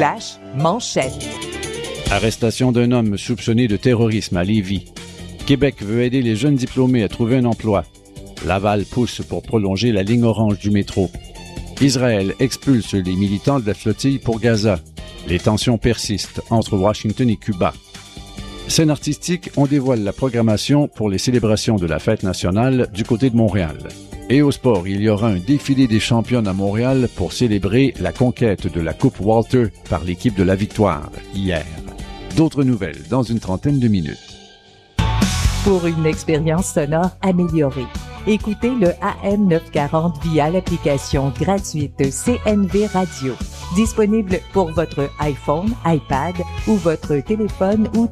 manchette. Arrestation d'un homme soupçonné de terrorisme à Lévis. Québec veut aider les jeunes diplômés à trouver un emploi. Laval pousse pour prolonger la ligne orange du métro. Israël expulse les militants de la flottille pour Gaza. Les tensions persistent entre Washington et Cuba. Scène artistique, on dévoile la programmation pour les célébrations de la fête nationale du côté de Montréal. Et au sport, il y aura un défilé des championnes à Montréal pour célébrer la conquête de la Coupe Walter par l'équipe de la Victoire hier. D'autres nouvelles dans une trentaine de minutes. Pour une expérience sonore améliorée, écoutez le AM 940 via l'application gratuite CNV Radio. Disponible pour votre iPhone, iPad ou votre téléphone ou